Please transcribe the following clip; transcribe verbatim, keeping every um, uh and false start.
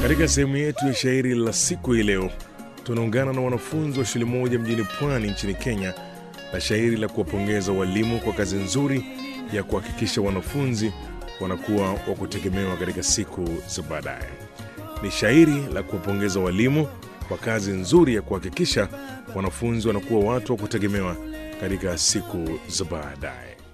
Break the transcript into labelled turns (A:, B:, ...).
A: Katika sehemu yetu ya shairi la siku hii leo, tunaungana na wanafunzi wa shule moja mjini Pwani nchini Kenya na shairi la kuwapongeza walimu kwa kazi nzuri ya kuhakikisha wanafunzi wanakuwa wa kutegemewa katika siku za baadaye. Ni shairi la kuwapongeza walimu kwa kazi nzuri ya kuhakikisha wanafunzi wanakuwa watu wa kutegemewa katika siku za baadaye.